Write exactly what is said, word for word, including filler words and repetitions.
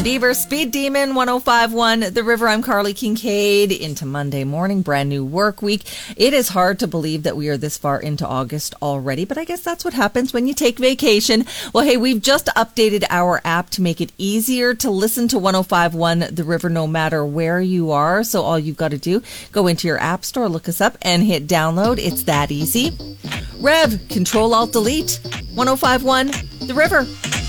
Justin Bieber, Speed Demon, one oh five point one The River. I'm Carly Kincaid. Into Monday morning, brand new work week. It is hard to believe that we are this far into August already, but I guess that's what happens when you take vacation. Well, hey, we've just updated our app to make it easier to listen to one oh five point one The River no matter where you are. So all you've got to do, go into your app store, look us up, and hit download. It's that easy. Rev, Control Alt Delete, one oh five point one The River.